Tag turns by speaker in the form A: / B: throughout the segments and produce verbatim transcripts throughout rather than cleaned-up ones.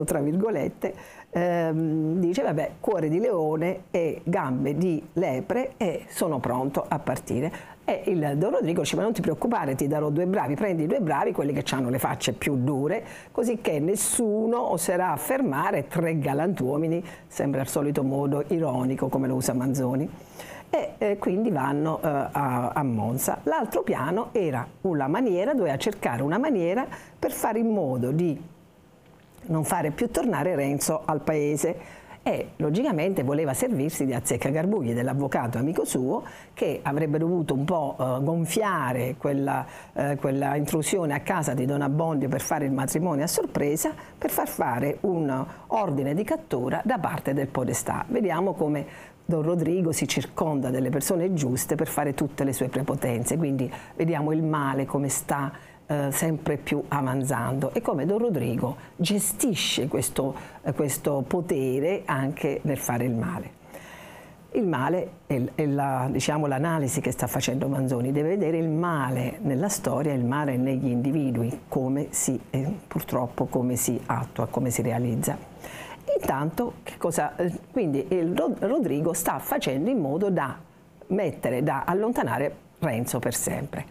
A: tra virgolette, ehm, dice vabbè, cuore di leone e gambe di lepre e sono pronto a partire. E il Don Rodrigo dice: ma non ti preoccupare, ti darò due bravi, prendi due bravi, quelli che hanno le facce più dure, così che nessuno oserà affermare tre galantuomini, sembra il solito modo ironico come lo usa Manzoni. E eh, quindi vanno eh, a, a Monza. L'altro piano era una maniera, doveva cercare una maniera per fare in modo di non fare più tornare Renzo al paese e logicamente voleva servirsi di Azzeccagarbugli, dell'avvocato amico suo, che avrebbe dovuto un po' eh, gonfiare quella, eh, quella intrusione a casa di Don Abbondio per fare il matrimonio a sorpresa, per far fare un ordine di cattura da parte del podestà. Vediamo come Don Rodrigo si circonda delle persone giuste per fare tutte le sue prepotenze, quindi vediamo il male come sta eh, sempre più avanzando e come Don Rodrigo gestisce questo, eh, questo potere anche nel fare il male. Il male è, è la, diciamo, l'analisi che sta facendo Manzoni, deve vedere il male nella storia, il male negli individui, come si, eh, purtroppo come si attua, come si realizza. Intanto, che cosa, quindi il Rodrigo sta facendo in modo da mettere, da allontanare Renzo per sempre.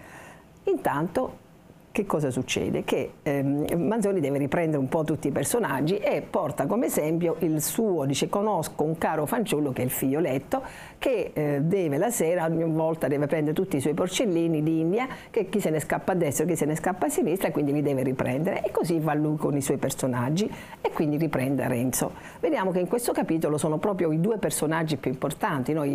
A: Intanto, che cosa succede? Che ehm, Manzoni deve riprendere un po' tutti i personaggi e porta come esempio il suo, dice: conosco un caro fanciullo che è il figlioletto, che eh, deve la sera, ogni volta deve prendere tutti i suoi porcellini d'India, che chi se ne scappa a destra, chi se ne scappa a sinistra, e quindi li deve riprendere. E così va lui con i suoi personaggi e quindi riprende Renzo. Vediamo che in questo capitolo sono proprio i due personaggi più importanti, no? il,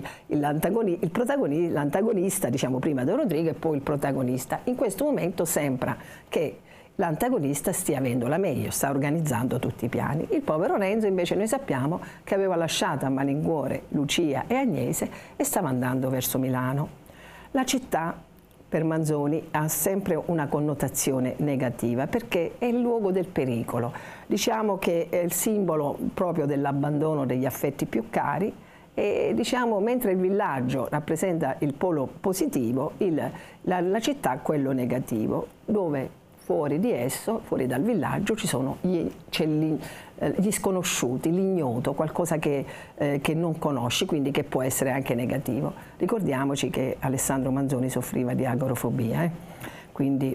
A: il protagonista, l'antagonista, diciamo prima Don Rodrigo e poi il protagonista. In questo momento sembra che l'antagonista stia avendo la meglio, sta organizzando tutti i piani. Il povero Renzo invece noi sappiamo che aveva lasciato a malincuore Lucia e Agnese e stava andando verso Milano. La città per Manzoni ha sempre una connotazione negativa perché è il luogo del pericolo. Diciamo che è il simbolo proprio dell'abbandono degli affetti più cari. E diciamo, mentre il villaggio rappresenta il polo positivo, il, la, la città quello negativo, dove fuori di esso, fuori dal villaggio, ci sono gli, c'è gli, eh, gli sconosciuti, l'ignoto, qualcosa che, eh, che non conosci, quindi che può essere anche negativo. Ricordiamoci che Alessandro Manzoni soffriva di agorafobia, eh? Quindi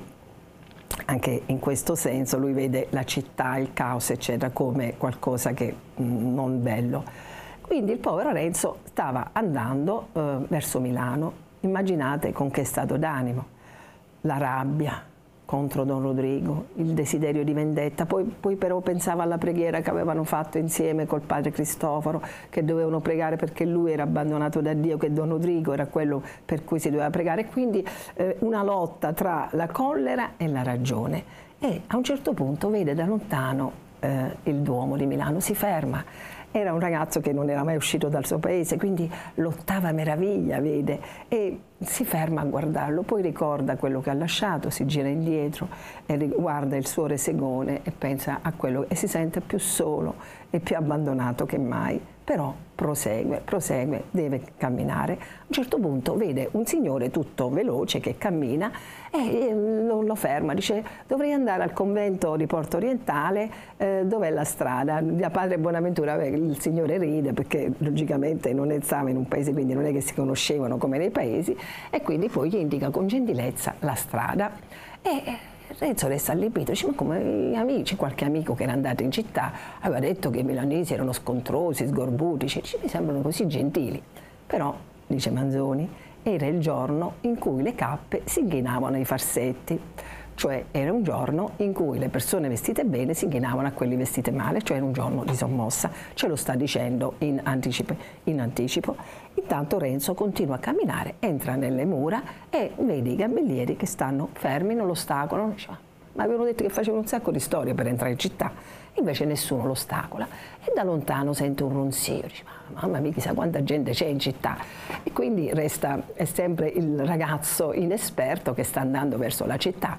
A: anche in questo senso lui vede la città, il caos, eccetera, come qualcosa che mh, non bello. Quindi il povero Renzo stava andando eh, verso Milano, immaginate con che stato d'animo, la rabbia contro Don Rodrigo, il desiderio di vendetta, poi, poi però pensava alla preghiera che avevano fatto insieme col padre Cristoforo, che dovevano pregare perché lui era abbandonato da Dio, che Don Rodrigo era quello per cui si doveva pregare, quindi eh, una lotta tra la collera e la ragione. E a un certo punto vede da lontano eh, il Duomo di Milano, si ferma. Era un ragazzo che non era mai uscito dal suo paese, quindi l'ottava meraviglia, vede, e si ferma a guardarlo, poi ricorda quello che ha lasciato, si gira indietro e guarda il suo resegone e pensa a quello e si sente più solo e più abbandonato che mai. Però prosegue, prosegue, deve camminare. A un certo punto vede un signore tutto veloce che cammina e lo, lo ferma, dice: dovrei andare al convento di Porto Orientale, eh, dov'è la strada? Da padre Bonaventura. Beh, il signore ride perché logicamente non stava in un paese, quindi non è che si conoscevano come nei paesi, e quindi poi gli indica con gentilezza la strada. E Renzo resta allibito, dice: ma come amici, qualche amico che era andato in città aveva detto che i milanesi erano scontrosi, sgorbuti, dice: mi sembrano così gentili. Però, dice Manzoni, era il giorno in cui le cappe si inchinavano ai farsetti, cioè era un giorno in cui le persone vestite bene si inchinavano a quelli vestite male, cioè era un giorno di sommossa, ce lo sta dicendo in anticipo. In anticipo. Intanto Renzo continua a camminare, entra nelle mura e vede i gabellieri che stanno fermi, non lo ostacolano. Dice: ma avevano detto che facevano un sacco di storie per entrare in città, invece nessuno lo ostacola, e da lontano sente un ronzio, dice: ma mamma mia, chissà quanta gente c'è in città. E quindi resta, è sempre il ragazzo inesperto che sta andando verso la città.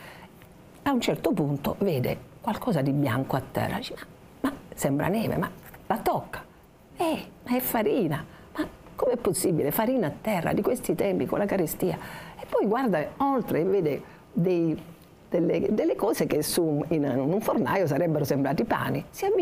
A: A un certo punto vede qualcosa di bianco a terra, dice: ma, ma sembra neve, ma la tocca, eh, ma è farina, ma com'è possibile? Farina a terra di questi tempi con la carestia. E poi guarda oltre e vede dei, delle, delle cose che su in un fornaio sarebbero sembrati pani. Si avvicina